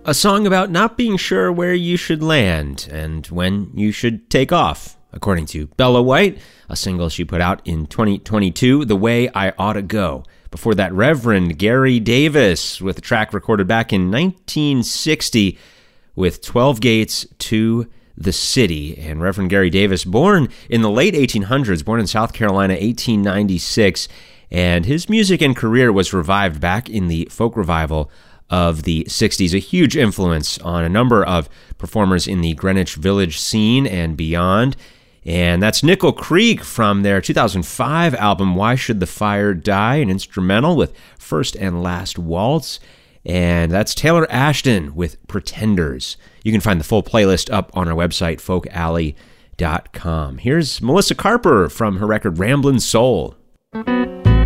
A song about not being sure where you should land and when you should take off, according to Bella White, a single she put out in 2022, The Way I Ought to Go. Before that, Reverend Gary Davis with a track recorded back in 1960 with 12 Gates to the City. And Reverend Gary Davis, born in the late 1800s, born in South Carolina, 1896, and his music and career was revived back in the folk revival of the 60s, a huge influence on a number of performers in the Greenwich Village scene and beyond. And that's Nickel Creek from their 2005 album, Why Should the Fire Die? An instrumental with First and Last Waltz. And that's Taylor Ashton with Pretenders. You can find the full playlist up on our website, folkalley.com. Here's Melissa Carper from her record Ramblin' Soul.